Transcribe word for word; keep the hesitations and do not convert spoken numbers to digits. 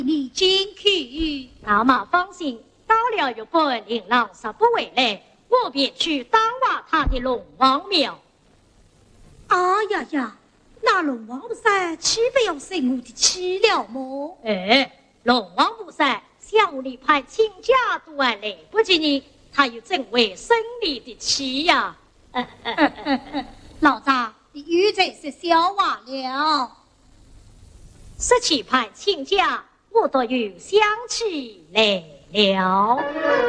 你进去。 那么放心，到了日本令郎实不回来，我便去当瓦他的龙王庙。 哎呀呀，那龙王菩萨岂不要生我的气了么？ 哎，龙王菩萨向我里派亲家都还来不及呢，他又怎会生你的气呀？ 嗯嗯嗯嗯，老张，你又真是笑话了。 十七派亲家，我都有想起来了。